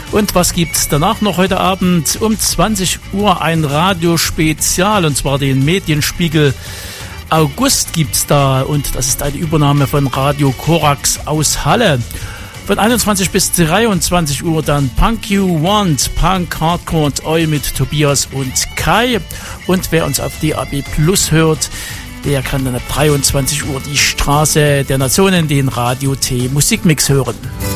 Und was gibt's danach noch heute Abend? Um 20 Uhr ein Radiospezial, und zwar den Medienspiegel August gibt's da, und das ist eine Übernahme von Radio Korax aus Halle. Von 21 bis 23 Uhr dann Punk You Want, Punk, Hardcore und Oi mit Tobias und Kai. Und wer uns auf DAB Plus hört, der kann dann ab 23 Uhr die Straße der Nationen, den Radio T Musikmix hören.